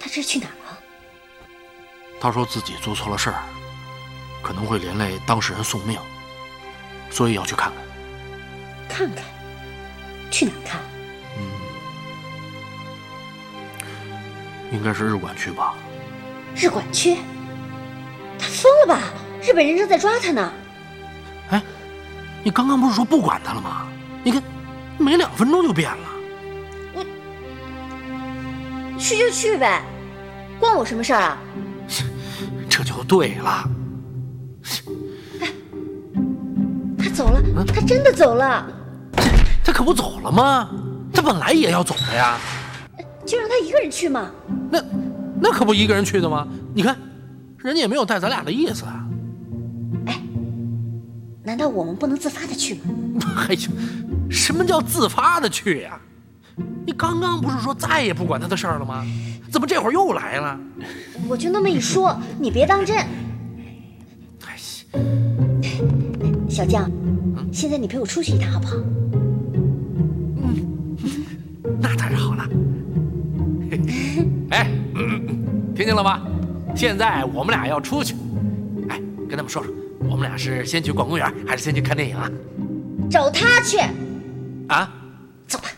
他这是去哪儿了？ 他说自己做错了事儿，可能会连累当事人送命，所以要去看看。 看看？去哪儿看？ 应该是日管区吧。 日管区？他疯了吧？日本人正在抓他呢。 哎，你刚刚不是说不管他了吗？你看，没2分钟就变了。 去就去呗，关我什么事儿啊？ 这就对了。 哎，他走了，他真的走了。 他可不走了吗？他本来也要走的呀。 就让他一个人去嘛。 那可不一个人去的吗？你看，人家也没有带咱俩的意思啊。 哎，难道我们不能自发的去吗？ 哎呦，什么叫自发的去呀？你刚刚不是说再也不管他的事儿了吗？怎么这会儿又来了？ 我就那么一说，你别当真。 哎呀， 小将，现在你陪我出去一趟好不好？ 那当然好了。哎，听见了吗？现在我们俩要出去。哎，跟他们说说，我们俩是先去逛公园，还是先去看电影啊？ 找他去。 啊？ 走吧。